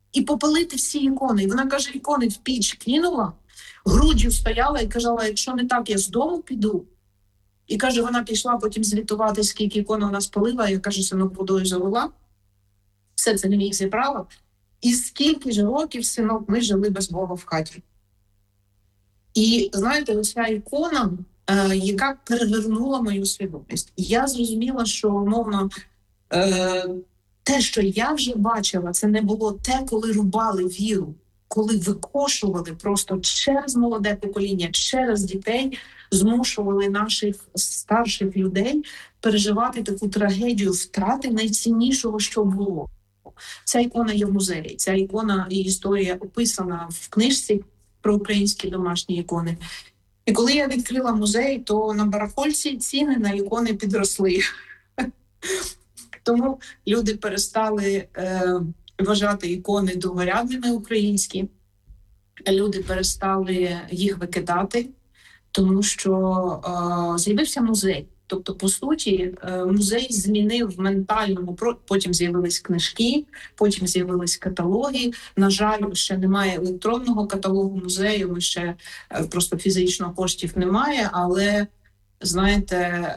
Speaker 4: і попалити всі ікони. І вона каже, ікони в піч кинула, груддю стояла і казала, якщо не так, я з дому піду. І каже, вона пішла потім звітувати, скільки ікон вона спалила, я каже, синок водою залила, все це не міг зібрала. І скільки ж років, синок, ми жили без Бога в хаті. І, знаєте, ось ця ікона, яка перевернула мою свідомість. І я зрозуміла, що, умовно, те, що я вже бачила, це не було те, коли рубали віру, коли викошували просто через молоде покоління, через дітей, змушували наших старших людей переживати таку трагедію втрати найціннішого, що було. Ця ікона є в музеї, ця ікона і історія описана в книжці про українські домашні ікони. І коли я відкрила музей, то на барахольці ціни на ікони підросли. Тому люди перестали вважати ікони другорядними українські, люди перестали їх викидати, тому що з'явився музей. Тобто, по суті, музей змінив в ментальному, потім з'явились книжки, потім з'явились каталоги. На жаль, ще немає електронного каталогу музею, ми ще просто фізично коштів немає, але, знаєте,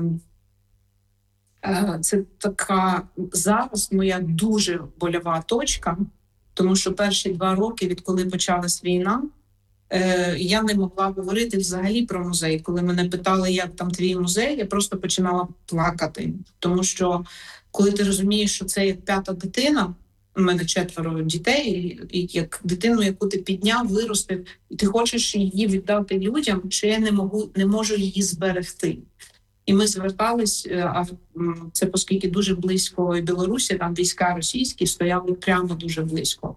Speaker 4: це така зараз моя дуже больова точка, тому що перші 2 роки, відколи почалась війна, я не могла говорити взагалі про музей. Коли мене питали, як там твій музей, я просто починала плакати. Тому що, коли ти розумієш, що це як 5-та дитина, у мене 4 дітей, і як дитину, яку ти підняв, виростив, і ти хочеш її віддати людям, що я не можу її зберегти. І ми звертались, а це оскільки дуже близько Білорусі, там війська російські стояли прямо дуже близько.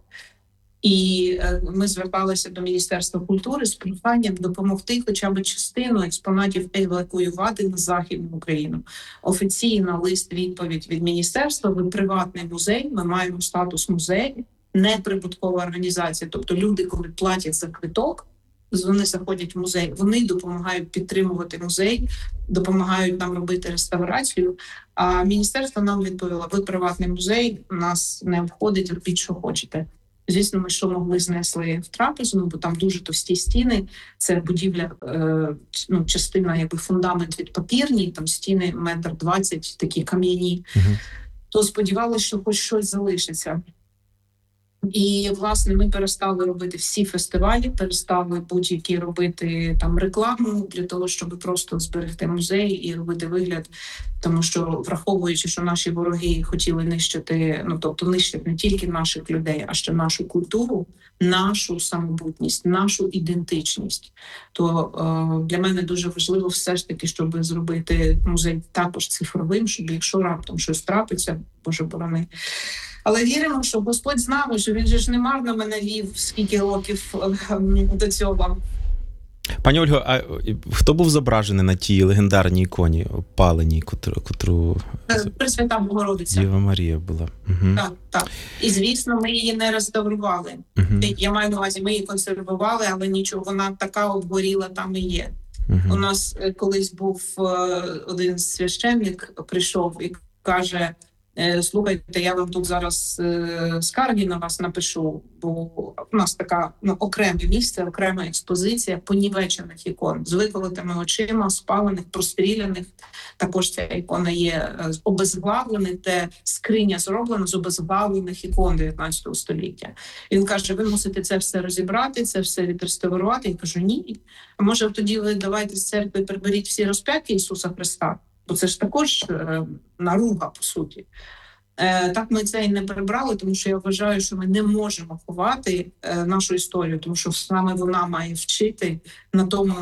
Speaker 4: І ми зверталися до Міністерства культури з проханням допомогти хоча б частину експонатів евакуювати на Західну Україну. Офіційно лист-відповідь від міністерства: ви приватний музей, ми маємо статус музею, неприбуткова організація. Тобто люди, коли платять за квиток, вони заходять в музей, вони допомагають підтримувати музей, допомагають нам робити реставрацію. А міністерство нам відповіло: ви приватний музей, нас не обходить, робіть, що хочете. Звісно, ми що могли знесли в трапезну, бо там дуже товсті стіни, це будівля, частина, якби фундамент від папірні, там стіни 1,20 м, такі кам'яні. То сподівалися, що хоч щось залишиться. І, власне, ми перестали робити всі фестивалі, перестали будь-які робити там рекламу для того, щоб просто зберегти музей і робити вигляд. Тому що, враховуючи, що наші вороги хотіли нищити, тобто нищити не тільки наших людей, а ще нашу культуру, нашу самобутність, нашу ідентичність, то для мене дуже важливо все ж таки, щоб зробити музей також цифровим, щоб якщо раптом щось трапиться, Боже борони. Але віримо, що Господь з нами, що Він же ж не марно мене вів скільки років до цього.
Speaker 3: Пані Ольго, а хто був зображений на тій легендарній іконі опаленій, котру...
Speaker 4: Пресвята Богородиця.
Speaker 3: Діва Марія була. Угу.
Speaker 4: Так. І, звісно, ми її не реставрували. Угу. Я маю на увазі, ми її консервували, але нічого, вона така обгоріла, там і є. Угу. У нас колись був один священник, прийшов і каже: слухайте, я вам тут зараз скарги на вас напишу, бо у нас така окреме місце, окрема експозиція понівечених ікон з виколотими очима, спалених, простріляних. Також ця ікона є обезглавлених, де скриня зроблена з обезглавлених ікон 19 століття. І він каже: ви мусите це все розібрати, це все відреставрувати. Я кажу: ні. А може тоді ви давайте з церкви приберіть всі розп'яття Ісуса Христа? Бо це ж також наруга, по суті. Так ми це і не прибрали, тому що я вважаю, що ми не можемо ховати нашу історію, тому що саме вона має вчити на тому,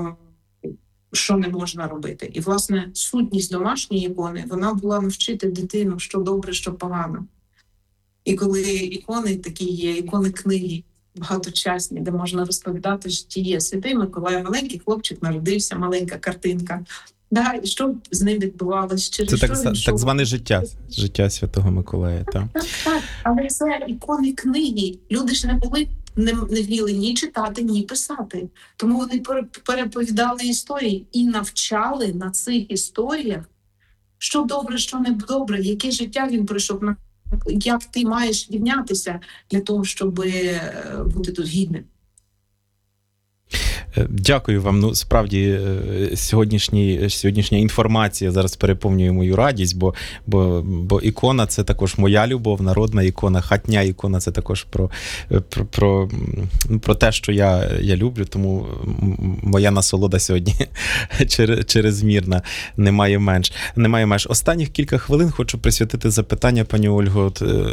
Speaker 4: що не можна робити. І, власне, сутність домашньої ікони, вона була навчити дитину, що добре, що погано. І коли ікони такі є, ікони книги, багаточасні, де можна розповідати життя. Святий Миколай, маленький хлопчик народився, маленька картинка. Да, і що з ним відбувалося?
Speaker 3: Це так зване життя Святого Миколая. Так.
Speaker 4: Але це ікони книги. Люди ж не вміли ні читати, ні писати. Тому вони переповідали історії і навчали на цих історіях, що добре, що не добре, яке життя він пройшов. як ти маєш рівнятися для того, щоб бути тут гідним.
Speaker 3: Дякую вам. Ну, справді, сьогоднішня інформація зараз переповнює мою радість, бо ікона – це також моя любов, народна ікона, хатня ікона – це також про те, що я люблю, тому моя насолода сьогодні черезмірна, немає меж. Останніх кілька хвилин хочу присвятити запитання, пані Ольго,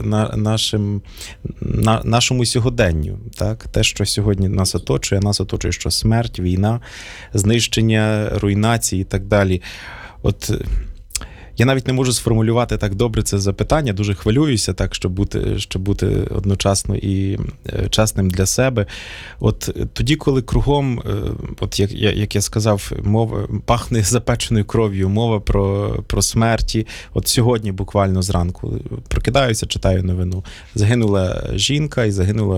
Speaker 3: нашому сьогоденню. Так? Те, що сьогодні нас оточує, що смерть, війна, знищення, руйнації і так далі. От я навіть не можу сформулювати так добре це запитання, дуже хвилююся так, щоб бути одночасно і чесним для себе. От тоді, коли кругом, от як я сказав, мова пахне запеченою кров'ю, мова про смерті. От сьогодні буквально зранку прокидаюся, читаю новину. Загинула жінка і загинула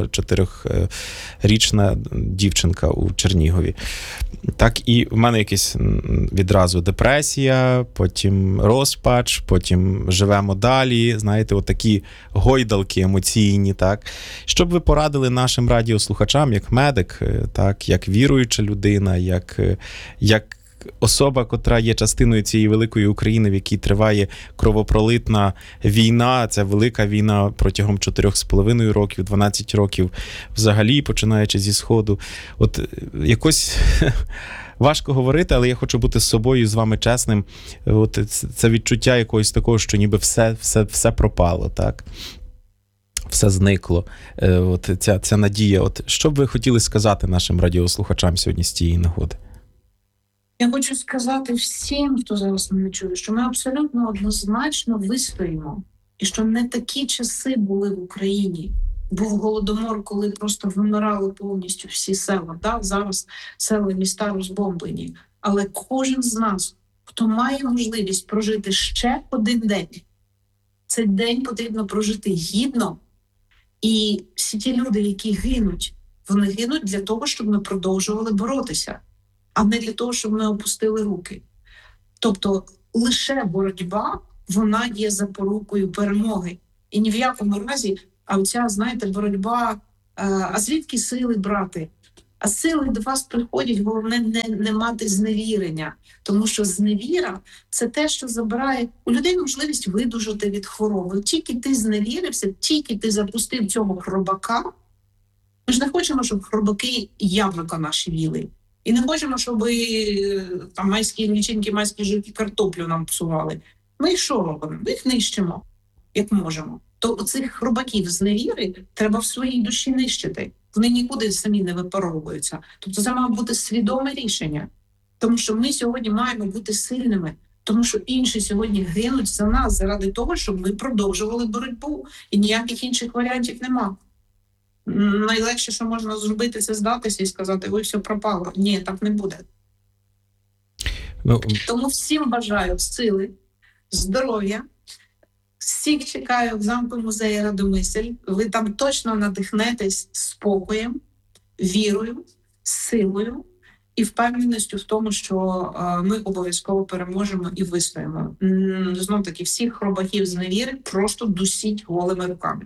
Speaker 3: 4-річна дівчинка у Чернігові. Так, і в мене якась відразу депресія, потім розпач, потім живемо далі, знаєте, отакі гойдалки емоційні, так. Що б ви порадили нашим радіослухачам, як медик, так, як віруюча людина, як особа, котра є частиною цієї великої України, в якій триває кровопролитна війна, це велика війна протягом 4,5 років, 12 років взагалі, починаючи зі Сходу. От якось важко говорити, але я хочу бути з собою, з вами чесним. От це відчуття якогось такого, що ніби все пропало, так? Все зникло. От ця надія. От що б ви хотіли сказати нашим радіослухачам сьогодні з цієї нагоди?
Speaker 4: Я хочу сказати всім, хто зараз мене чує, що ми абсолютно однозначно вистоїмо. І що не такі часи були в Україні. Був голодомор, коли просто вимирали повністю всі села. Так? Зараз села і міста розбомблені. Але кожен з нас, хто має можливість прожити ще один день, цей день потрібно прожити гідно. І всі ті люди, які гинуть, вони гинуть для того, щоб ми продовжували боротися, а не для того, щоб ми опустили руки. Тобто лише боротьба, вона є запорукою перемоги. І ні в якому разі, а оця, знаєте, боротьба, а звідки сили брати? А сили до вас приходять, головне не мати зневірення. Тому що зневіра – це те, що забирає у людей можливість видужати від хвороби. Тільки ти зневірився, тільки ти запустив цього хробака. Ми ж не хочемо, щоб хробаки яблука наші їли. І не хочемо, щоб там майські лічинки, майські жуки картоплю нам псували. Ми їх що робимо? Ми їх нищимо, як можемо. То цих хробаків з невіри треба в своїй душі нищити. Вони нікуди самі не випаровуються. Тобто це має бути свідоме рішення. Тому що ми сьогодні маємо бути сильними. Тому що інші сьогодні гинуть за нас заради того, щоб ми продовжували боротьбу. І ніяких інших варіантів нема. Найлегше, що можна зробити, це здатися і сказати, ой, все пропало. Ні, так не буде. Тому всім бажаю сили, здоров'я. Всіх чекаю в замку музею Радомисль. Ви там точно надихнетесь спокоєм, вірою, силою і впевненістю в тому, що ми обов'язково переможемо і вистоїмо. Знов таки, всіх хробаків з невіри просто дусіть голими руками.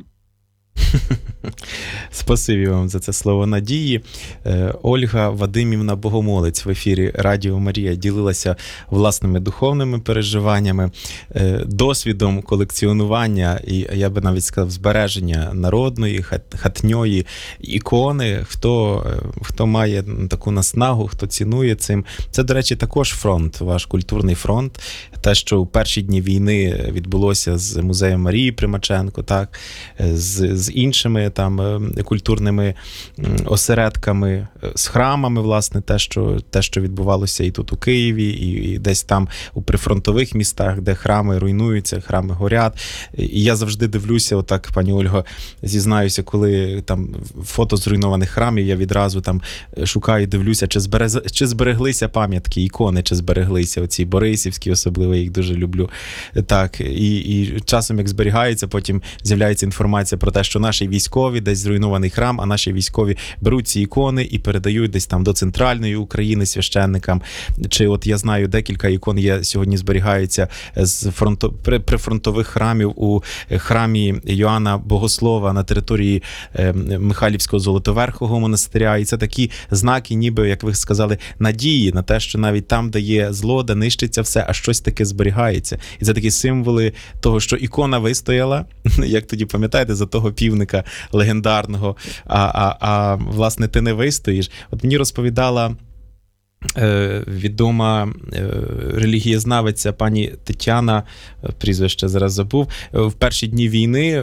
Speaker 3: Спасибі вам за це слово надії. Ольга Вадимівна Богомолець в ефірі Радіо Марія ділилася власними духовними переживаннями, досвідом колекціонування і, я би навіть сказав, збереження народної, хатньої ікони. Хто має таку наснагу, хто цінує цим. Це, до речі, також фронт, ваш культурний фронт. Те, що у перші дні війни відбулося з музеєм Марії Примаченко, так, з іншими там культурними осередками, з храмами, власне, те, що відбувалося і тут у Києві, і десь там у прифронтових містах, де храми руйнуються, храми горять. І я завжди дивлюся, отак, пані Ольго, зізнаюся, коли там фото зруйнованих храмів, я відразу там шукаю, дивлюся, чи збереглися пам'ятки, ікони, чи збереглися оці борисівські, особливо, я їх дуже люблю. Так, і часом, як зберігається, потім з'являється інформація про те, що наші військові десь зруйнований храм, а наші військові беруть ці ікони і передають десь там до центральної України священникам. Чи от я знаю, декілька ікон є сьогодні зберігаються з прифронтових храмів у храмі Йоанна Богослова на території Михайлівського Золотоверхового монастиря. І це такі знаки, ніби, як ви сказали, надії на те, що навіть там, де є зло, де нищиться все, а щось таке зберігається. І це такі символи того, що ікона вистояла, як тоді, пам'ятаєте, за того півника легендарного, а власне, ти не вистоїш. От мені розповідала відома релігієзнавиця пані Тетяна, прізвище зараз забув, в перші дні війни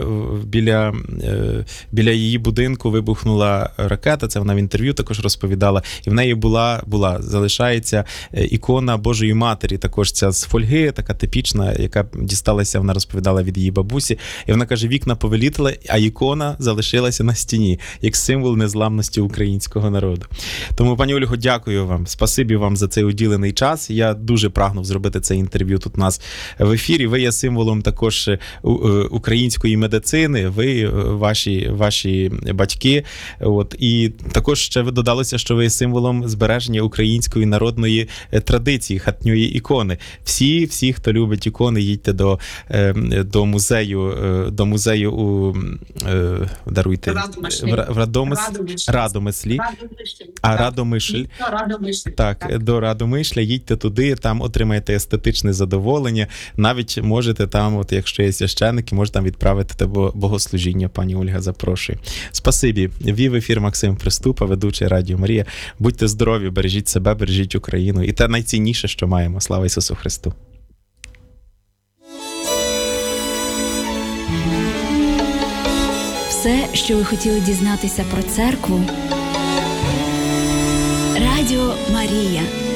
Speaker 3: біля її будинку вибухнула ракета, це вона в інтерв'ю також розповідала, і в неї залишається ікона Божої Матері, також ця з фольги, така типічна, яка дісталася, вона розповідала, від її бабусі, і вона каже, вікна повилітали, а ікона залишилася на стіні, як символ незламності українського народу. Тому, пані Ольго, дякую вам. Спасибі вам за цей уділений час. Я дуже прагнув зробити це інтерв'ю тут у нас в ефірі. Ви є символом також української медицини, ви, ваші батьки. От. І також ще додалося, що ви є символом збереження української народної традиції, хатньої ікони. Всі, хто любить ікони, їдьте до музею у даруйте, в Радомислі. Радомишль. Так, до Радомишля, їдьте туди, там отримаєте естетичне задоволення. Навіть можете там, от якщо є священники, можете там відправити те богослужіння. Пані Ольга, запрошую. Спасибі. Вів ефір Максим Приступа, ведучий Радіо Марія. Будьте здорові, бережіть себе, бережіть Україну. І те найцінніше, що маємо. Слава Ісусу Христу.
Speaker 1: Все, що ви хотіли дізнатися про церкву. Радіо Марія.